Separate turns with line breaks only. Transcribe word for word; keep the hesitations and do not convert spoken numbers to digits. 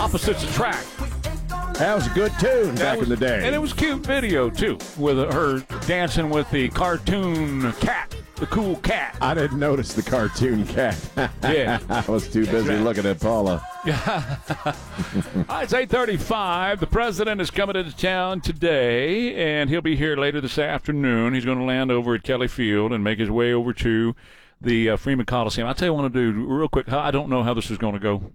opposites attract.
That was a good tune
That
back
was-
in the day.
And it was a cute video, too, with her dancing with the cartoon cat, the cool cat.
I didn't notice the cartoon cat.
Yeah.
I was too busy
right.
looking at Paula.
All right, it's eight thirty-five. The president is coming into town today, and he'll be here later this afternoon. He's going to land over at Kelly Field and make his way over to the uh, Freeman Coliseum. I'll tell you what I want to do real quick. I don't know how this is going to go.